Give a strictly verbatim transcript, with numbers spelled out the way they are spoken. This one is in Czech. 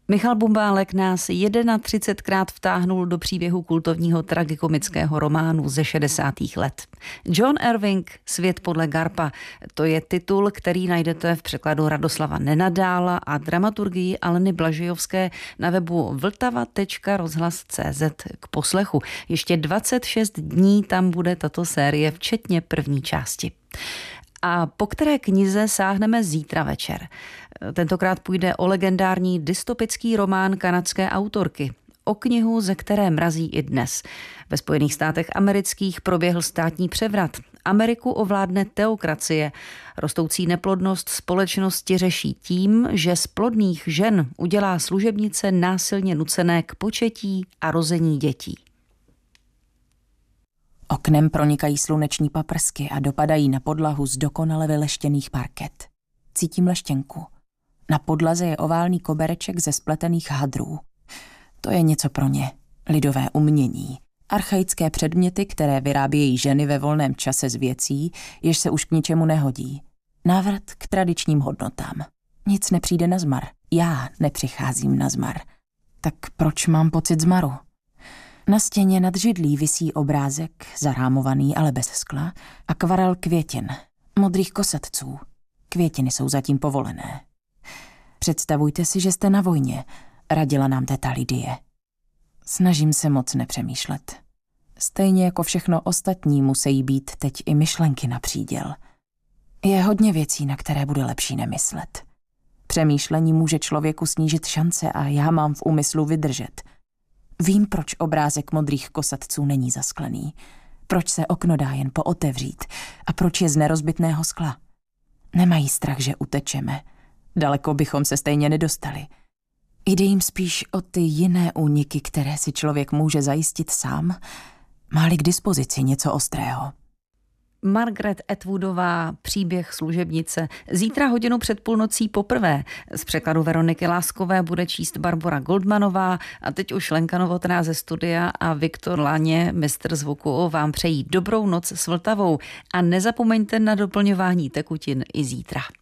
Michal Bumbálek nás třicetkrát vtáhnul do příběhu kultovního tragikomického románu ze šedesátých let. John Irving, Svět podle Garpa, to je titul, který najdete v překladu Radoslava Nenadála a dramaturgii Aleny Blažejovské na webu vltava tečka rozhlas tečka cé zet k poslechu. Ještě dvacet šest dní tam bude tato série, včetně první části. A po které knize sáhneme zítra večer? Tentokrát půjde o legendární dystopický román kanadské autorky. O knihu, ze které mrazí i dnes. Ve Spojených státech amerických proběhl státní převrat. Ameriku ovládne teokracie. Rostoucí neplodnost společnosti řeší tím, že z plodných žen udělá služebnice násilně nucené k početí a rození dětí. Oknem pronikají sluneční paprsky a dopadají na podlahu z dokonale vyleštěných parket. Cítím leštěnku. Na podlaze je oválný kobereček ze spletených hadrů. To je něco pro ně. Lidové umění. Archaické předměty, které vyrábějí ženy ve volném čase z věcí, jež se už k ničemu nehodí. Návrat k tradičním hodnotám. Nic nepřijde na zmar. Já nepřicházím na zmar. Tak proč mám pocit zmaru? Na stěně nad židlí visí obrázek, zarámovaný, ale bez skla, akvarel květin, modrých kosatců. Květiny jsou zatím povolené. Představujte si, že jste na vojně, radila nám teta Lidie. Snažím se moc nepřemýšlet. Stejně jako všechno ostatní musí být teď i myšlenky na příděl. Je hodně věcí, na které bude lepší nemyslet. Přemýšlení může člověku snížit šance a já mám v úmyslu vydržet. Vím, proč obrázek modrých kosatců není zasklený, proč se okno dá jen pootevřít a proč je z nerozbitného skla. Nemají strach, že utečeme. Daleko bychom se stejně nedostali. Jde jim spíš o ty jiné úniky, které si člověk může zajistit sám, má-li k dispozici něco ostrého. Margaret Atwoodová, Příběh služebnice. Zítra hodinu před půlnocí poprvé. Z překladu Veroniky Láskové bude číst Barbora Goldmanová a teď už Lenka Novotná ze studia a Viktor Laně, mistr zvuku, vám přejí dobrou noc s Vltavou a nezapomeňte na doplňování tekutin i zítra.